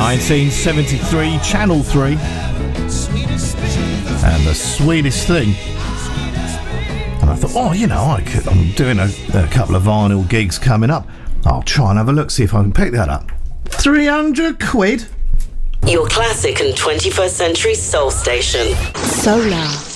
1973, Channel 3. And The Sweetest Thing. And I thought, I'm doing a couple of vinyl gigs coming up. I'll try and have a look, see if I can pick that up. 300 quid? Your classic and 21st century soul station. Solar.